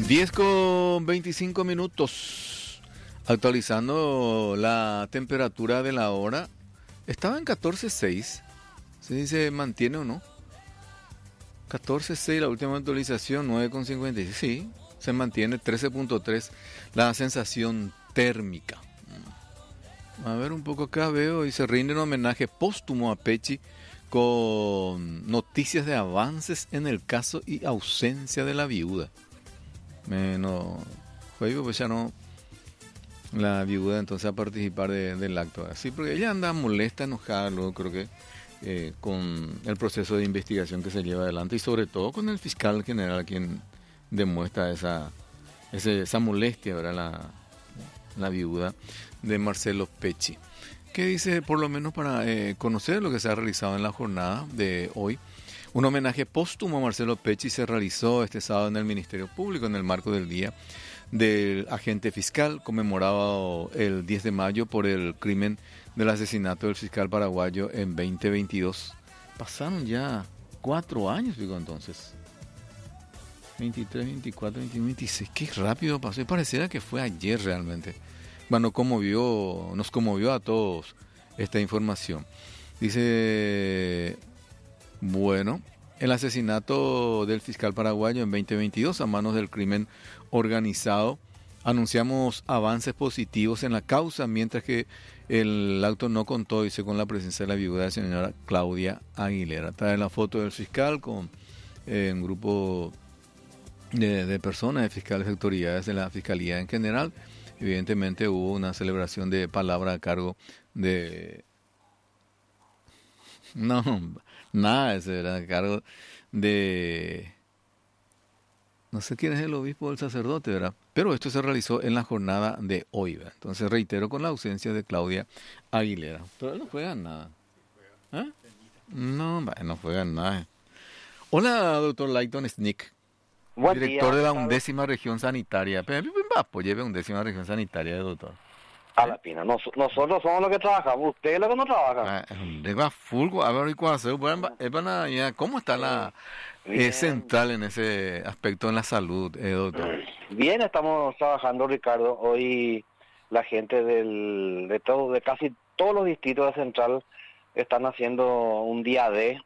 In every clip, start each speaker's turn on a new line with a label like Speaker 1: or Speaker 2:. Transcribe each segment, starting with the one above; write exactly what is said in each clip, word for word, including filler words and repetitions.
Speaker 1: diez con veinticinco minutos. Actualizando la temperatura de la hora. Estaba en catorce punto seis. ¿Se se mantiene o no? catorce punto seis la última actualización, nueve con cincuenta y seis. Sí, se mantiene trece punto tres la sensación térmica. A ver un poco acá veo y se rinde un homenaje póstumo a Pecci con noticias de avances en el caso y ausencia de la viuda. Menos juego, pues ya no la viuda entonces a participar de, del acto. Así porque ella anda molesta, enojada, luego creo que eh, con el proceso de investigación que se lleva adelante y sobre todo con el fiscal general quien demuestra esa ese, esa molestia, ¿verdad? La, la viuda de Marcelo Pecci. ¿Qué dice, por lo menos para eh, conocer lo que se ha realizado en la jornada de hoy? Un homenaje póstumo a Marcelo Pecci se realizó este sábado en el Ministerio Público en el marco del Día del Agente Fiscal, conmemorado el diez de mayo por el crimen del asesinato del fiscal paraguayo en veinte veintidós. Pasaron ya cuatro años, digo entonces. veintitrés, veinticuatro, veinticinco, veintiséis. Qué rápido pasó. Y pareciera que fue ayer realmente. Bueno, conmovió, nos conmovió a todos esta información. Dice, bueno, el asesinato del fiscal paraguayo en veinte veintidós a manos del crimen organizado. Anunciamos avances positivos en la causa, mientras que el auto no contó, dice, con la presencia de la viuda de la señora Claudia Aguilera. Trae la foto del fiscal con eh, un grupo de, de personas, de fiscales y autoridades de la Fiscalía en general. Evidentemente hubo una celebración de palabra a cargo de... No, nada de eso, era a cargo de... No sé quién es el obispo o el sacerdote, ¿verdad? Pero esto se realizó en la jornada de hoy, ¿verdad? Entonces reitero, con la ausencia de Claudia Aguilera. Pero no juegan nada. ¿Eh? No, no juegan nada. Hola, doctor Layton Snick.
Speaker 2: Buen
Speaker 1: Director
Speaker 2: día,
Speaker 1: de la
Speaker 2: Gustavo.
Speaker 1: undécima región sanitaria. Pero pues lleve undécima región sanitaria, doctor.
Speaker 2: A la pina. Nos- nosotros somos los que trabajamos. Usted es lo que no trabaja.
Speaker 1: Ah, de fulgo, a ver, ¿y cuál hacer? Bueno, es para- ya, ¿cómo está la eh,
Speaker 2: Bien.
Speaker 1: central en ese aspecto en la salud, eh, doctor?
Speaker 2: Bien, estamos trabajando, Ricardo. Hoy la gente del, de todo, de casi todos los distritos de Central están haciendo un día D,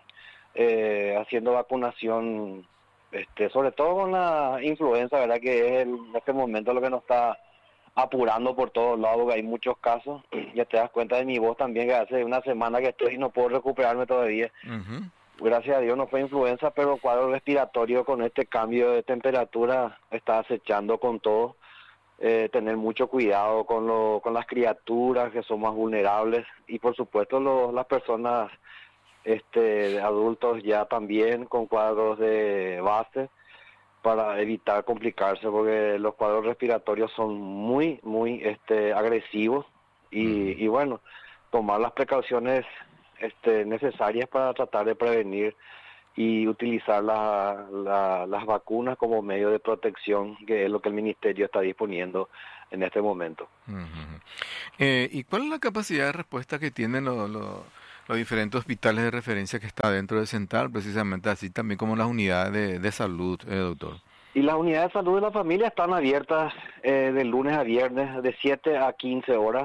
Speaker 2: eh, haciendo vacunación, este, sobre todo con la influenza, ¿verdad? Que es el- en este momento lo que nos está apurando por todos lados, porque hay muchos casos. Ya te das cuenta de mi voz también, que hace una semana que estoy y no puedo recuperarme todavía.
Speaker 1: Ujú.
Speaker 2: Gracias a Dios no fue influenza, pero cuadro respiratorio con este cambio de temperatura está acechando con todo. Eh, tener mucho cuidado con, lo, con las criaturas que son más vulnerables y por supuesto los, las personas este, adultos ya también con cuadros de base para evitar complicarse, porque los cuadros respiratorios son muy, muy este, agresivos y, y bueno, tomar las precauciones este, necesarias para tratar de prevenir y utilizar la, la, las vacunas como medio de protección, que es lo que el Ministerio está disponiendo en este momento.
Speaker 1: Ujú. Eh, ¿y cuál es la capacidad de respuesta que tienen los, los, los diferentes hospitales de referencia que está dentro de Central, precisamente así también como las unidades de, de salud, eh, doctor?
Speaker 2: Y las unidades de salud de la familia están abiertas eh, de lunes a viernes, de siete a quince horas.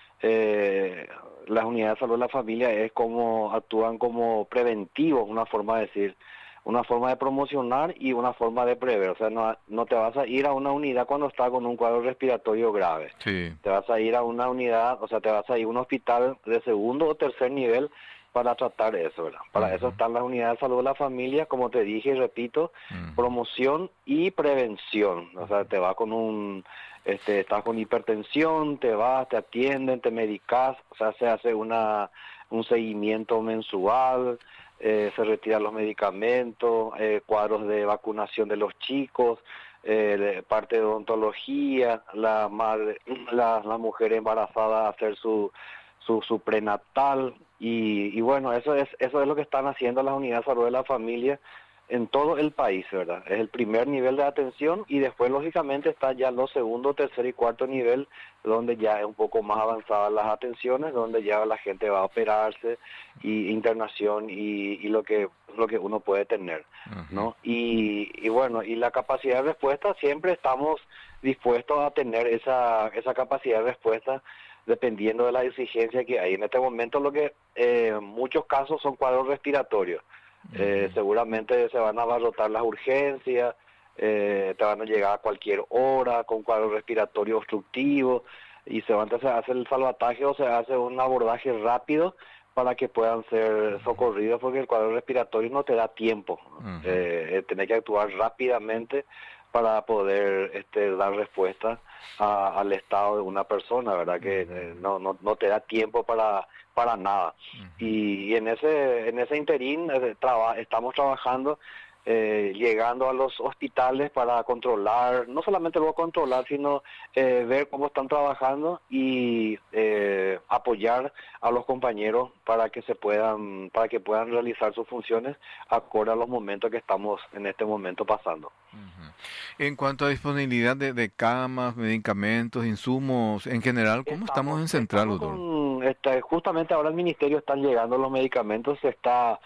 Speaker 2: Eh, las unidades de salud de la familia es como actúan como preventivos, una forma de decir, una forma de promocionar y una forma de prever. O sea, no, no te vas a ir a una unidad cuando estás con un cuadro respiratorio grave.
Speaker 1: Sí.
Speaker 2: Te vas a ir a una unidad, o sea, te vas a ir a un hospital de segundo o tercer nivel para tratar eso, ¿verdad? Para
Speaker 1: Ujú.
Speaker 2: eso están las unidades de salud de la familia, como te dije y repito,
Speaker 1: Ujú.
Speaker 2: promoción y prevención. O sea, te va con un, este, estás con hipertensión, te vas, te atienden, te medicas, o sea, se hace una un seguimiento mensual, eh, se retiran los medicamentos, eh, cuadros de vacunación de los chicos, eh, de parte de odontología, la madre, la, la mujer embarazada hacer su su, su prenatal y, y bueno, eso es eso es lo que están haciendo las unidades de salud de la familia en todo el país, ¿verdad? Es el primer nivel de atención y después, lógicamente, está ya los segundo, tercer y cuarto nivel, donde ya es un poco más avanzadas las atenciones, donde ya la gente va a operarse y internación y, y lo que lo que uno puede tener, ¿no? Uh-huh. Y, y bueno, y la capacidad de respuesta, siempre estamos dispuestos a tener esa esa capacidad de respuesta dependiendo de la exigencia que hay. En este momento lo que eh, en muchos casos son cuadros respiratorios. Eh, uh-huh. Seguramente se van a abarrotar las urgencias, eh, te van a llegar a cualquier hora con cuadro respiratorio obstructivo y se van a hacer hace el salvataje o se hace un abordaje rápido para que puedan ser socorridos, porque el cuadro respiratorio no te da tiempo. Uh-huh. eh, tenés que actuar rápidamente para poder este, dar respuesta a, al estado de una persona, ¿verdad? Que eh, no, no no te da tiempo para para nada. Uh-huh. y, y en ese en ese interín eh, traba, estamos trabajando, eh, llegando a los hospitales para controlar, no solamente luego controlar, sino eh, ver cómo están trabajando y eh, apoyar a los compañeros para que se puedan para que puedan realizar sus funciones acorde a los momentos que estamos en este momento pasando.
Speaker 1: Uh-huh. En cuanto a disponibilidad de, de camas, medicamentos, insumos, en general, ¿cómo estamos, estamos en Central, doctor?
Speaker 2: Con, este, justamente ahora al ministerio están llegando los medicamentos, se está,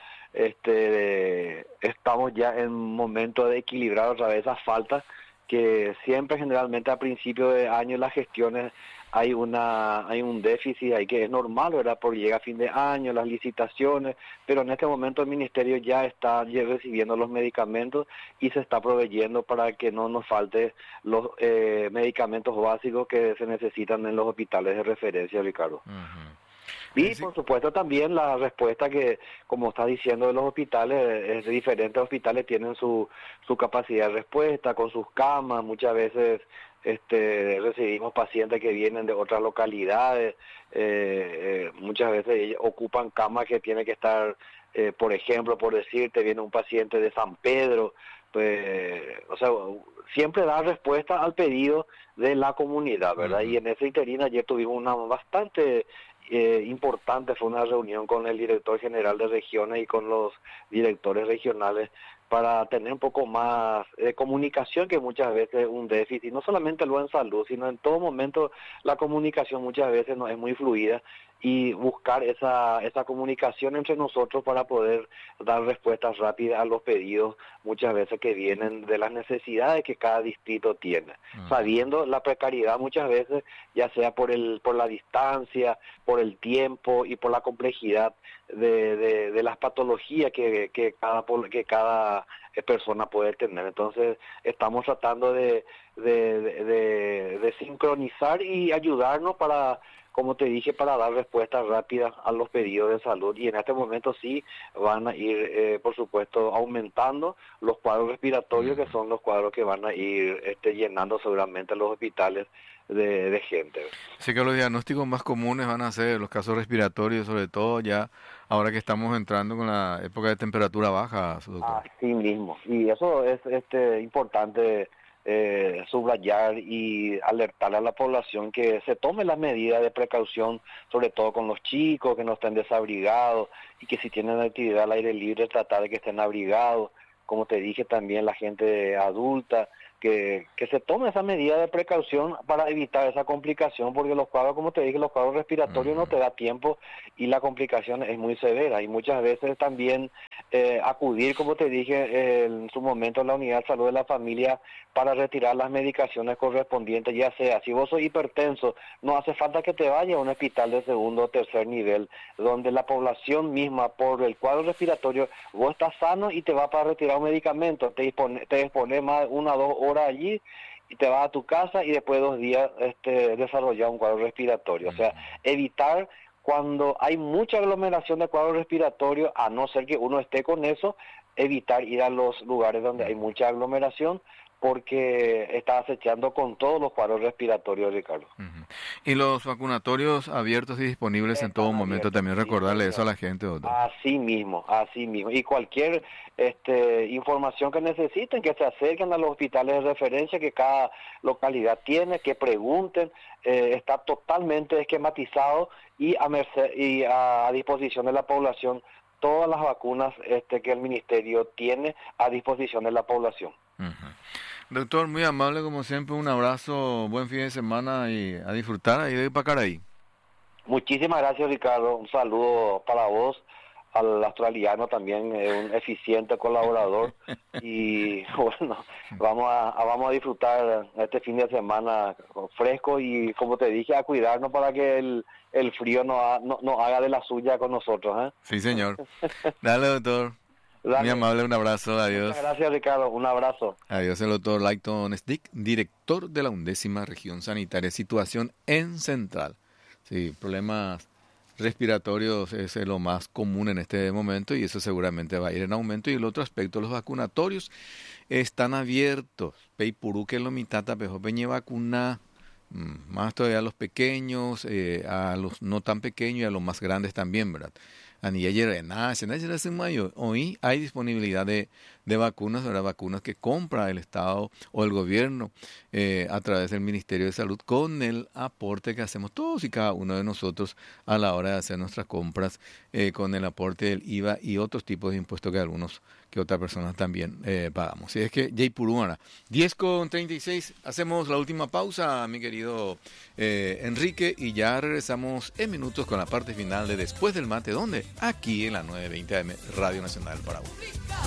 Speaker 2: este, estamos ya en momento de equilibrar otra vez esa falta, que siempre generalmente a principio de año las gestiones hay una hay un déficit ahí que es normal, ¿verdad? Porque llega fin de año, las licitaciones, pero en este momento el ministerio ya está ya recibiendo los medicamentos y se está proveyendo para que no nos falte los eh, medicamentos básicos que se necesitan en los hospitales de referencia, Ricardo. Uh-huh. Y por supuesto también la respuesta que, como está diciendo, de los hospitales, es de diferentes hospitales tienen su, su capacidad de respuesta con sus camas. Muchas veces este, recibimos pacientes que vienen de otras localidades, eh, eh, muchas veces ellos ocupan camas que tienen que estar, eh, por ejemplo, por decirte, viene un paciente de San Pedro, pues, o sea, siempre da respuesta al pedido de la comunidad, ¿verdad? Uh-huh. Y en ese interín ayer tuvimos una bastante eh, importante, fue una reunión con el director general de regiones y con los directores regionales para tener un poco más de comunicación, que muchas veces es un déficit, no solamente lo en salud, sino en todo momento la comunicación muchas veces no es muy fluida, y buscar esa esa comunicación entre nosotros para poder dar respuestas rápidas a los pedidos muchas veces que vienen de las necesidades que cada distrito tiene, uh-huh. sabiendo la precariedad muchas veces, ya sea por el por la distancia, por el tiempo y por la complejidad de, de, de las patologías que, que cada que cada persona puede tener. Entonces estamos tratando de de, de, de sincronizar y ayudarnos para, como te dije, para dar respuestas rápidas a los pedidos de salud. Y en este momento sí van a ir, eh, por supuesto, aumentando los cuadros respiratorios, que son los cuadros que van a ir este, llenando seguramente los hospitales de, de gente.
Speaker 1: Sé que los diagnósticos más comunes van a ser los casos respiratorios, sobre todo ya ahora que estamos entrando con la época de temperatura baja, doctor.
Speaker 2: Así mismo. Y eso es este importante Eh, subrayar y alertar a la población que se tome las medidas de precaución, sobre todo con los chicos, que no estén desabrigados, y que si tienen actividad al aire libre tratar de que estén abrigados. Como te dije, también la gente adulta, que, que se tome esa medida de precaución para evitar esa complicación, porque los cuadros, como te dije, los cuadros respiratorios uh-huh. no te da tiempo y la complicación es muy severa. Y muchas veces también eh, acudir, como te dije eh, en su momento, a la unidad de salud de la familia para retirar las medicaciones correspondientes, ya sea, si vos sos hipertenso, no hace falta que te vayas a un hospital de segundo o tercer nivel, donde la población misma, por el cuadro respiratorio, vos estás sano y te va para retirar un medicamento, te dispone, te dispone más una o dos horas allí y te vas a tu casa y después de dos días este, desarrollar un cuadro respiratorio. O sea, evitar cuando hay mucha aglomeración de cuadros respiratorios, a no ser que uno esté con eso, evitar ir a los lugares donde hay mucha aglomeración, porque está acechando con todos los cuadros respiratorios, Ricardo.
Speaker 1: Uh-huh. Y los vacunatorios abiertos y disponibles Están en todo momento, también recordarle sí, eso a la gente, doctor.
Speaker 2: Así mismo, así mismo. Y cualquier este, información que necesiten, que se acerquen a los hospitales de referencia que cada localidad tiene, que pregunten, eh, está totalmente esquematizado y a, merced, y a disposición de la población todas las vacunas este, que el ministerio tiene a disposición de la población.
Speaker 1: Uh-huh. Doctor, muy amable como siempre, un abrazo, buen fin de semana y a disfrutar ahí de Pacaraí.
Speaker 2: Muchísimas gracias, Ricardo, un saludo para vos, al australiano también, eh, un eficiente colaborador y bueno, vamos a, a vamos a disfrutar este fin de semana fresco y como te dije, a cuidarnos para que el, el frío no, ha, no, no haga de la suya con nosotros, ¿eh?
Speaker 1: Sí, señor. Dale, doctor. Dale. Muy amable, un abrazo, adiós.
Speaker 2: Muchas gracias, Ricardo, un abrazo.
Speaker 1: Adiós, el doctor Layton Stick, director de la undécima región sanitaria, situación en Central. Sí, problemas respiratorios es lo más común en este momento y eso seguramente va a ir en aumento. Y el otro aspecto, los vacunatorios están abiertos. Peipurú que lo mitata pejo peñe vacuna, más todavía a los pequeños, eh, a los no tan pequeños y a los más grandes también, ¿verdad? Hoy hay disponibilidad de, de vacunas, ¿verdad? Vacunas que compra el Estado o el gobierno eh, a través del Ministerio de Salud con el aporte que hacemos todos y cada uno de nosotros a la hora de hacer nuestras compras eh, con el aporte del I V A y otros tipos de impuestos que algunos que otras personas también eh, pagamos. Y es que Jay Puruana, diez con treinta y seis, hacemos la última pausa, mi querido eh, Enrique, y ya regresamos en minutos con la parte final de Después del Mate, ¿dónde? Aquí en la nueve veinte A M Radio Nacional del Paraguay.